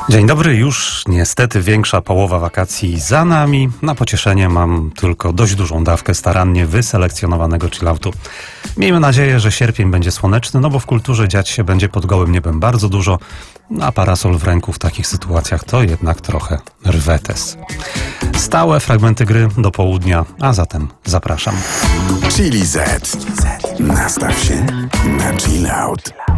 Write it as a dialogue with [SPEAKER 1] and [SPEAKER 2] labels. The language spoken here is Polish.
[SPEAKER 1] Dzień dobry, już niestety większa połowa wakacji za nami. Na pocieszenie mam tylko dość dużą dawkę starannie wyselekcjonowanego chilloutu. Miejmy nadzieję, że sierpień będzie słoneczny, no bo w kulturze dziać się będzie pod gołym niebem bardzo dużo, a parasol w ręku w takich sytuacjach to jednak trochę rwetes. Stałe fragmenty gry do południa, a zatem zapraszam.
[SPEAKER 2] Chili Z. Nastaw się na chillout.